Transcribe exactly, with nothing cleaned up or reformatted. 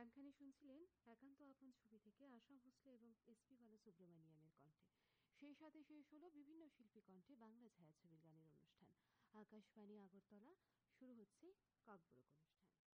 গানখানি শুনছিলেন একান্ত আপন ছবি থেকে আশা ভোসলে এবং এসপি বালাসুব্রমণিয়ামের কণ্ঠে। সেই সাথে শেষ হলো বিভিন্ন শিল্পী কণ্ঠে বাংলা ছায়াছবির গানের অনুষ্ঠান। আকাশবাণী আগরতলা, শুরু হচ্ছে ককবরক অনুষ্ঠান।